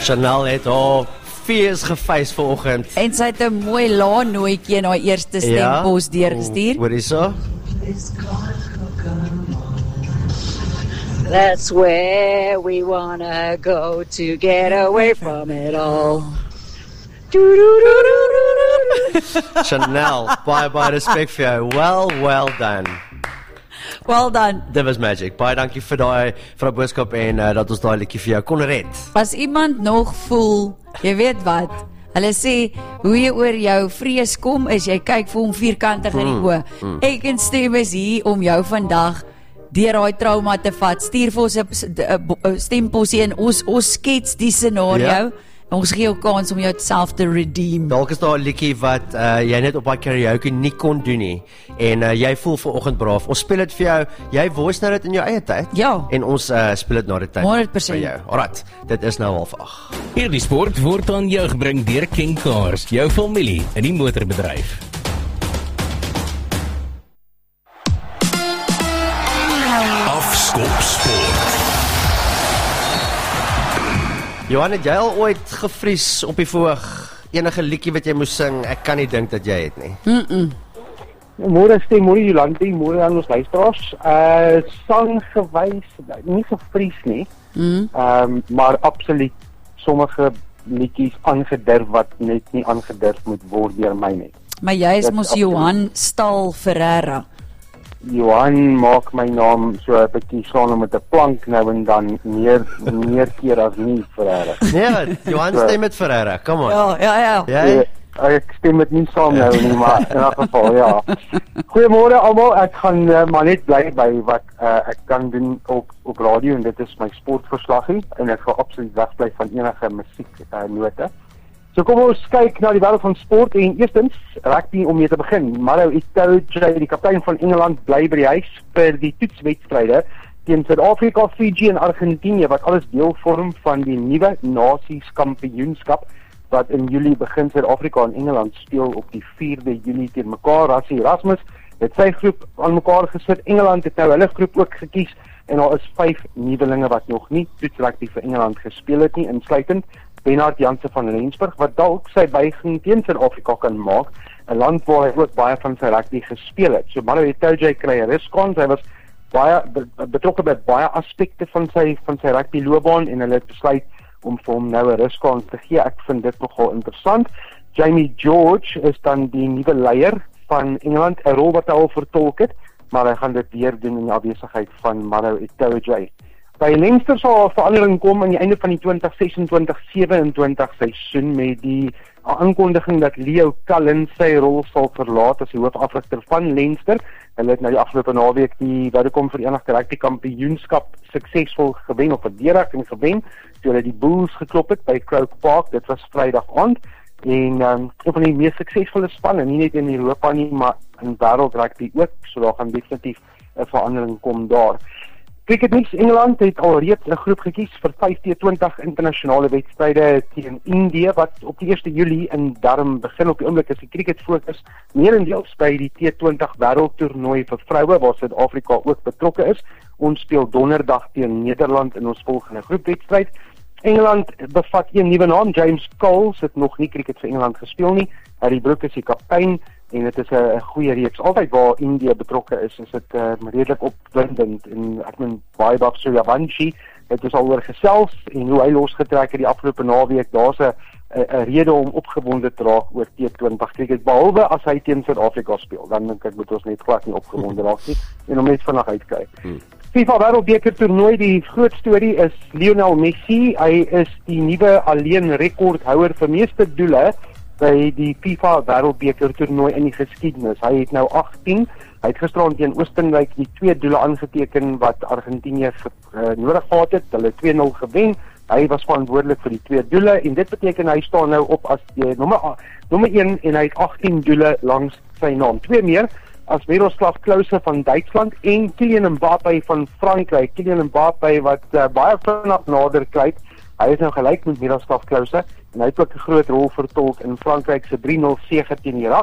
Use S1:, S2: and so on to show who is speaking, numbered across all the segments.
S1: Chanel het al fees gefees vanoggend.
S2: En sy het 'n mooi laanooitjie in haar eerste stempos deurgestuur.
S1: Hoor hierso?
S3: That's where we wanna go to get away from it all.
S1: Chanel, baie respek vir jou. Well done.
S2: Well done.
S1: Dit was magic. Baie dankie vir daai boodskap en dat ons daai liedjie vir jou kon red.
S2: As iemand nog voel, jy weet wat, hulle sê, hoe jy oor jou vrees kom, is jy kyk vir hom vierkantig in die oë. Ek en Stem is hier om jou vandag deur daai trauma te vat. Stuur vir ons 'n stemposie en ons skets die scenario. Ons gee jou kans om jouself te redeem.
S1: Dalk is daar 'n liedjie wat jy net op daai karaoke nie kon doen nie en jy voel vanoggend braaf. Ons speel dit vir jou. Jy voice nou dit in jou eie tyd.
S2: Ja.
S1: En ons speel dit na die tyd
S2: 100%.
S1: vir jou. Alright, dit is nou 7:30.
S4: Hierdie sport word aan jou gebring deur King Cars, jou familie in die motorbedryf.
S5: Afskop sport.
S1: Johan, het jy al ooit gevries op die verhoog? Enige liedjie wat jy moes sing? Ek kan nie dink dat jy het nie.
S6: Môre Stem, môre Jolandi, môre aan ons luisteraars. Sang gewys, nie gevries nie. Maar absoluut sommige liedjies aangedurf wat net nie aangedurf moet word deur my nie.
S2: Maar jy is mos Johan Staal Ferreira.
S6: Johan maak my naam so 'n bietjie slaan met 'n plank nou en dan meer keer as nie Ferreira.
S1: Nee, Johan stem met Ferreira. Come on.
S2: Ja.
S1: Jy?
S6: Ek stem met nie saam nou nie, maar in 'n geval ja. Goeiemôre almal. Ek gaan maar net bly by wat ek kan doen op radio en dit is my sportverslaggie en ek gaan absoluut wegbly van enige musieknote. So kom ons kyk na die wêreld van sport en eerstens rugby om mee te begin. Maro Itoje, die kaptein van Engeland, bly by die huis vir die toetswedstryde teen Suid-Afrika, Fiji en Argentinië wat alles deel vorm van die nuwe Nasies Kampioenskap wat in Julie begin. Suid-Afrika en Engeland speel op die 4de Julie teen mekaar. Rassie Erasmus het sy groep aan mekaar gesit. Engeland het nou hulle groep ook gekies en daar is 5 nuwelinge wat nog nie toetsrugby vir Engeland gespeel het nie, insluitend Bernard Jansen van Lensburg wat dalk sy buiging teen Suid-Afrika kan maak, 'n land waar hy ook baie van sy rugby gespeel het. So Maro Itoje kry 'n ruskans. Hy was baie betrokke by baie aspekte van sy rugby loopbaan en hulle het besluit om vir hom nou 'n ruskans te gee. Ek vind dit nogal interessant. Jamie George is dan die nuwe leier van Engeland, 'n rol wat hy al vertolk het, maar hy gaan dit weer doen in die afwesigheid van Maro Itoje. By Leinster sal 'n verandering kom aan die einde van die 2026-27 seisoen met die aankondiging dat Leo Cullen sy rol sal verlaat as die hoofafrigter van Leinster. Hulle het nou die afgelope naweek die Vodacom Verenigde Rugby Kampioenskap suksesvol gewen of verdedig en gewen toe hulle die Bulls geklop het by Croke Park. Dit was Vrydag aand en een van die mees suksesvolle spanne, nie net in Europa nie, maar in wêreldrugby ook. So daar gaan definitief 'n verandering kom daar. Cricketnuus Engeland het alreeds 'n groep gekies vir 5T20 internasionale wedstryde teen Indië wat op die 1 Julie in Durham begin. Op die oomblik is die cricket fokus meerendeels by die T20 wêreldtoernooi vir vroue waar Suid-Afrika ook betrokke is. Ons speel donderdag teen Nederland in ons volgende groepwedstryd. Engeland bevat een nuwe naam, James Coles het nog nie cricket vir Engeland gespeel nie. Harry Brook is die kaptein en dit is 'n goeie reeks. Altyd waar India betrokke is dit redelik opwindend en ek meen baie baie Suryavanshi het ons al oor gesels en hoe hy losgetrek het die afgelope naweek. Daar's 'n rede om opgewonde te raak oor T20 cricket, behalwe as hy teen Suid-Afrika speel. Dan dink ek moet ons net glad nie opgewonde raak nie en om net vanaand uitkyk. FIFA Wêreldbeker toernooi, die groot storie is Lionel Messi. Hy is die nuwe alleen rekordhouer vir meeste doele by die FIFA Wêreldbeker toernooi in die geskiedenis. Hy het nou 18. Hy het gisteraan teen Oostenryk die 2 doele aangeteken wat Argentinië nodig gehad het. Hulle 2-0 gewen. Hy was verantwoordelik vir die 2 doele en dit beteken hy staan nou op as die nommer 1 en hy het 18 doele langs sy naam. 2 meer as Miroslav Klose van Duitsland en Kylian Mbappé van Frankryk. Kylian Mbappé wat baie vinnig nader kyk. Hy is nou gelyk met Miroslav Klose en hy het ook 'n groot rol vertolk in Frankryk se 3-0 sege teen Irak.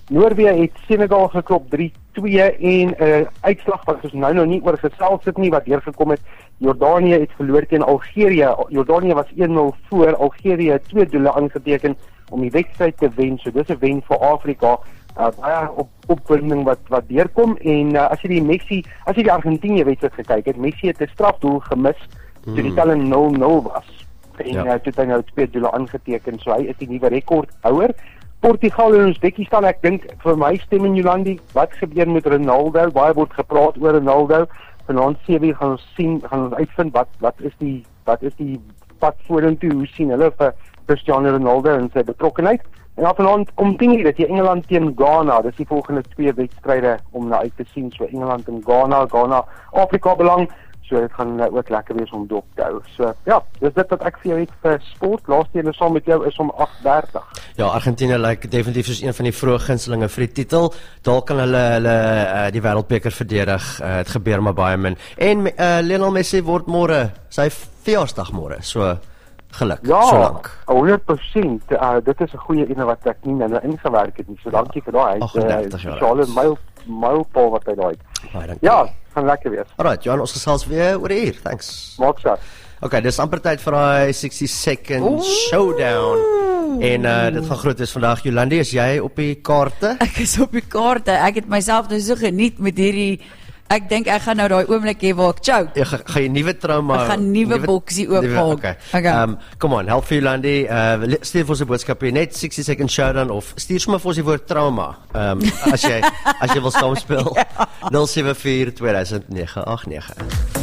S6: Noorwe het Senegal geklop 3-2 en uitslag wat ons nou nie oor gesels het nie wat deurgekom het. Jordanië het verloor teen Algerië. Jordanië was 1-0 voor, Algerië het 2 doele aangeteken om die wedstryd te wen. So dis 'n wen vir Afrika. Baie opwinding wat deurkom en as jy die Argentinië wedstryd gekyk het, Messi het 'n strafdoel gemis toe die telling 0-0 was. En toe het hy nou 2 doele aangeteken, so hy is die nuwe rekordhouer. Portugal en Uzbekistan, ek dink vir my stem in Jolandi, wat gebeur met Ronaldo? Baie word gepraat oor Ronaldo. Vanaand 7:00 gaan ons uitvind wat is die pad vorentoe, hoe sien hulle vir Cristiano Ronaldo en sy betrokkenheid. En dan vanaand om 10:00 dat jy Engeland teen Ghana, dis die volgende 2 wedstryde om na uit te sien, so Engeland en Ghana Afrika belang. So dit gaan ook lekker wees om dop te hou. So ja, dis dit wat ek vir jou het vir sport. Laaste een saam met jou is om 8:30.
S1: Ja, Argentinië lyk definitief soos een van die vroeë gunstelinge vir die titel. Daar kan hulle die wêreldbeker verdedig. Dit gebeur maar baie min. En Lionel Messi word môre sy verjaarsdag môre. So geluk, so lank.
S6: 100%. Dit is 'n goeie een wat ek nie nou ingewerk het nie. So dankie vir daai. Hy het 'n spesiale mylpaal wat hy daai het. Ja, gaan lekker wees.
S1: Alright, Johan, ons gesels weer oor 'n uur. Thanks.
S6: Maak so.
S1: Okay, dis amper tyd vir daai 60-second showdown. En dit gaan groot wees vandag. Jolandi, is jy op die kaarte?
S2: Ek is op die kaarte. Ek het myself nou so geniet met hierdie. Ek dink ek gaan nou daai oomblik hê waar ek choke.
S1: Ja, gaan jy nuwe trauma?
S2: Ek gaan nuwe boksie oopmaak.
S1: Okay. Come on, help vir Jolandi. Stuur vir ons 'n boodskap hier, net 60-second showdown of stuur sommer vir ons die woord trauma. As jy wil saam speel. 074 2009 89.